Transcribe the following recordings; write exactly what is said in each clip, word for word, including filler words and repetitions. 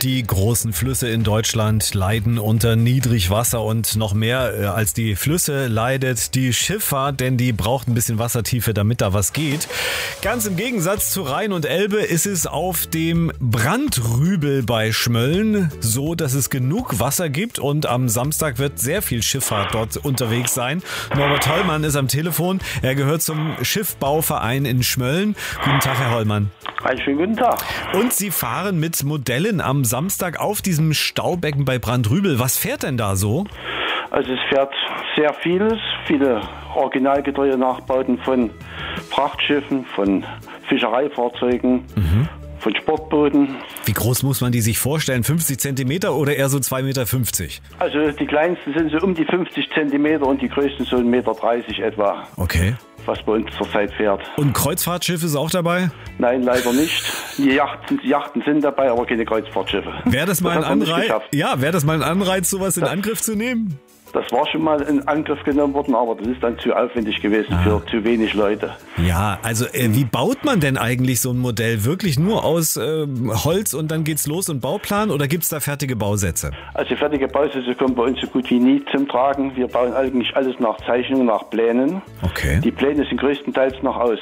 Die großen Flüsse in Deutschland leiden unter Niedrigwasser und noch mehr als die Flüsse leidet die Schifffahrt, denn die braucht ein bisschen Wassertiefe, damit da was geht. Ganz im Gegensatz zu Rhein und Elbe ist es auf dem Brandrübel bei Schmölln so, dass es genug Wasser gibt und am Samstag wird sehr viel Schifffahrt dort unterwegs sein. Norbert Hollmann ist am Telefon. Er gehört zum Schiffbauverein in Schmölln. Guten Tag, Herr Hollmann. Einen schönen guten Tag. Und Sie fahren mit Modellen am Samstag auf diesem Staubecken bei Brandrübel. Was fährt denn da so? Also es fährt sehr vieles, viele originalgetreue Nachbauten von Frachtschiffen, von Fischereifahrzeugen, mhm. von Sportbooten. Wie groß muss man die sich vorstellen? fünfzig Zentimeter oder eher so zwei Meter fünfzig? Also die kleinsten sind so um die fünfzig Zentimeter und die größten so ein Meter dreißig etwa. Okay. Was bei uns zurzeit fährt. Und Kreuzfahrtschiff ist auch dabei? Nein, leider nicht. Die Yachten, die Yachten sind dabei, aber keine Kreuzfahrtschiffe. Wäre das mal das ein Anreiz? Ja, wäre das mal ein Anreiz, sowas in das, Angriff zu nehmen? Das war schon mal in Angriff genommen worden, aber das ist dann zu aufwendig gewesen ah. für zu wenig Leute. Ja, also äh, wie baut man denn eigentlich so ein Modell? Wirklich nur aus äh, Holz und dann geht's los und Bauplan oder gibt's da fertige Bausätze? Also fertige Bausätze kommen bei uns so gut wie nie zum Tragen. Wir bauen eigentlich alles nach Zeichnungen, nach Plänen. Okay. Die Pläne sind größtenteils noch aus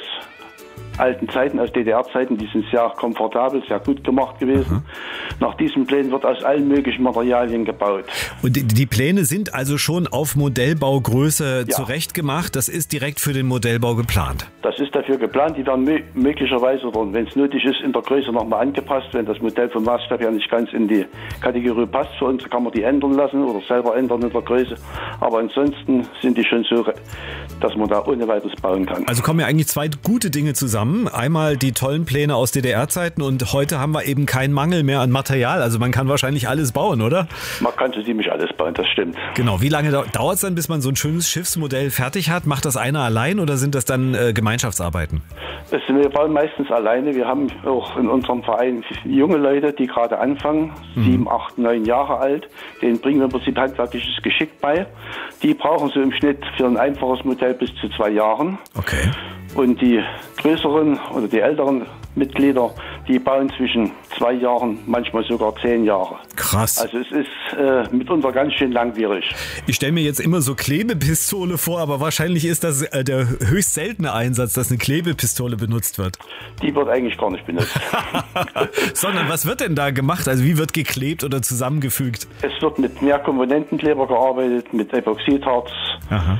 alten Zeiten, aus D D R-Zeiten, die sind sehr komfortabel, sehr gut gemacht gewesen. Mhm. Nach diesen Plänen wird aus allen möglichen Materialien gebaut. Und die, die Pläne sind also schon auf Modellbaugröße ja. zurechtgemacht? Das ist direkt für den Modellbau geplant? Das ist dafür geplant. Die werden mö- möglicherweise, oder wenn es nötig ist, in der Größe nochmal angepasst. Wenn das Modell vom Maßstab her nicht ganz in die Kategorie passt für uns, kann man die ändern lassen oder selber ändern in der Größe. Aber ansonsten sind die schon so, dass man da ohne weiteres bauen kann. Also kommen ja eigentlich zwei gute Dinge zusammen. Einmal die tollen Pläne aus D D R-Zeiten und heute haben wir eben keinen Mangel mehr an Material. Also man kann wahrscheinlich alles bauen, oder? Man kann so ziemlich alles bauen, das stimmt. Genau. Wie lange dauert es dann, bis man so ein schönes Schiffsmodell fertig hat? Macht das einer allein oder sind das dann äh, Gemeinschaftsarbeiten? Das sind, wir bauen meistens alleine. Wir haben auch in unserem Verein junge Leute, die gerade anfangen, mhm. sieben, acht, neun Jahre alt. Denen bringen wir im Prinzip handwerkliches Geschick bei. Die brauchen so im Schnitt für ein einfaches Modell bis zu zwei Jahren. Okay. Und die größeren oder die älteren Mitglieder, die bauen zwischen zwei Jahren, manchmal sogar zehn Jahre. Krass. Also es ist äh, mitunter ganz schön langwierig. Ich stelle mir jetzt immer so Klebepistole vor, aber wahrscheinlich ist das äh, der höchst seltene Einsatz, dass eine Klebepistole benutzt wird. Die wird eigentlich gar nicht benutzt. Sondern was wird denn da gemacht? Also wie wird geklebt oder zusammengefügt? Es wird mit Mehrkomponentenkleber gearbeitet, mit Epoxidharz. Aha.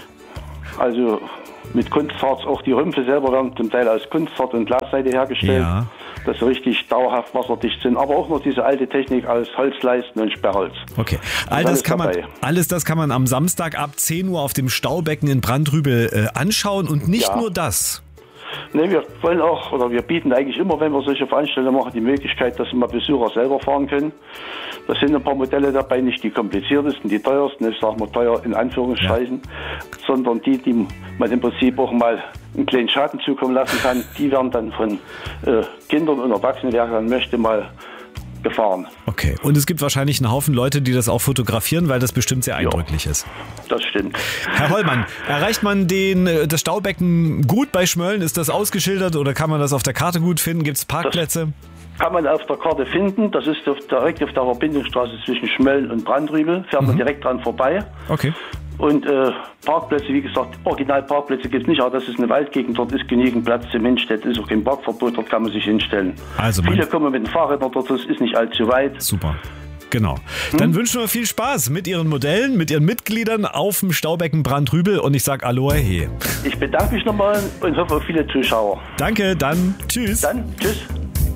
Also mit Kunstharz, auch die Rümpfe selber werden zum Teil aus Kunstharz und Glasseide hergestellt, ja. dass sie richtig dauerhaft wasserdicht sind. Aber auch noch diese alte Technik aus Holzleisten und Sperrholz. Okay, all das, kann man, alles das kann man am Samstag ab zehn Uhr auf dem Staubecken in Brandrübel äh, anschauen und nicht ja. nur das. Ne, wir wollen auch, oder wir bieten eigentlich immer, wenn wir solche Veranstaltungen machen, die Möglichkeit, dass mal Besucher selber fahren können. Da sind ein paar Modelle dabei, nicht die kompliziertesten, die teuersten, ich sage mal teuer in Anführungszeichen, ja. sondern die, die man im Prinzip auch mal einen kleinen Schaden zukommen lassen kann. Die werden dann von äh, Kindern und Erwachsenen, wer dann möchte, mal gefahren. Okay, und es gibt wahrscheinlich einen Haufen Leute, die das auch fotografieren, weil das bestimmt sehr eindrücklich ja, ist. Das stimmt. Herr Hollmann, erreicht man den, das Staubecken gut bei Schmölln? Ist das ausgeschildert oder kann man das auf der Karte gut finden? Gibt es Parkplätze? Das kann man auf der Karte finden. Das ist auf, direkt auf der Verbindungsstraße zwischen Schmölln und Brandrübel. Fährt man mhm. direkt dran vorbei. Okay. Und äh, Parkplätze, wie gesagt, Originalparkplätze gibt es nicht, aber das ist eine Waldgegend, dort ist genügend Platz zum Hinstellen, ist auch kein Parkverbot, dort kann man sich hinstellen. Also Viele kommen mit den Fahrrädern dort, das ist nicht allzu weit. Super. Genau. Dann hm? wünschen wir viel Spaß mit Ihren Modellen, mit Ihren Mitgliedern auf dem Staubecken Brandrübel und ich sage Aloha he. Ich bedanke mich nochmal und hoffe auf viele Zuschauer. Danke, dann tschüss. Dann tschüss.